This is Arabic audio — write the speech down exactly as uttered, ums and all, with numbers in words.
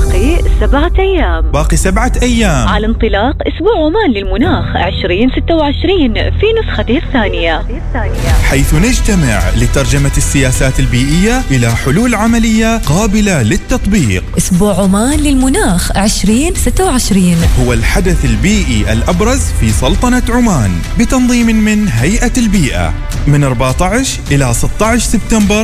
باقي سبعة أيام باقي سبعة أيام على انطلاق أسبوع عمان للمناخ عشرين ستة وعشرين في نسخته الثانية، حيث نجتمع لترجمة السياسات البيئية إلى حلول عملية قابلة للتطبيق. أسبوع عمان للمناخ عشرين ستة وعشرين هو الحدث البيئي الأبرز في سلطنة عمان بتنظيم من هيئة البيئة من أربعة عشر إلى ستة عشر سبتمبر